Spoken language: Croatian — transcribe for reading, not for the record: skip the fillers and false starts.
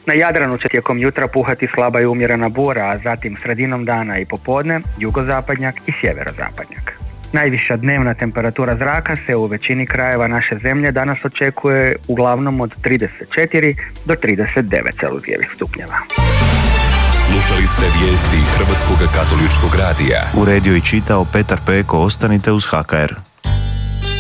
Na Jadranu će tijekom jutra puhati slaba i umjerena bura, a zatim sredinom dana i popodne jugozapadnjak i sjeverozapadnjak. Najviša dnevna temperatura zraka se u većini krajeva naše zemlje danas očekuje uglavnom od 34 do 39 celzijevih stupnjeva. Slušali ste vijesti Hrvatskog katoličkog radija. Uredio i čitao Petar Peko. Ostanite uz HKR.